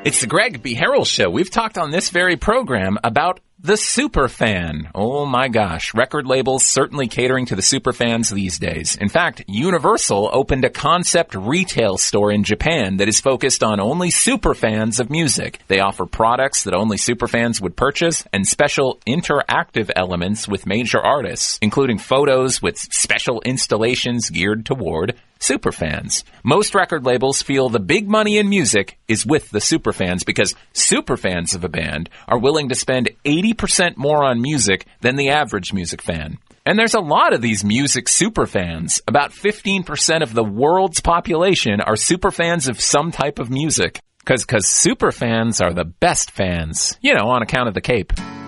It's the Greg B. Harrell Show. We've talked on this very program about the superfan. Oh my gosh, record labels certainly catering to the superfans these days. In fact, Universal opened a concept retail store in Japan that is focused on only superfans of music. They offer products that only superfans would purchase and special interactive elements with major artists, including photos with special installations geared toward superfans. Most record labels feel the big money in music is with the superfans because superfans of a band are willing to spend 80% more on music than the average music fan. And there's a lot of these music superfans. About 15% of the world's population are superfans of some type of music. Because superfans are the best fans, on account of the cape.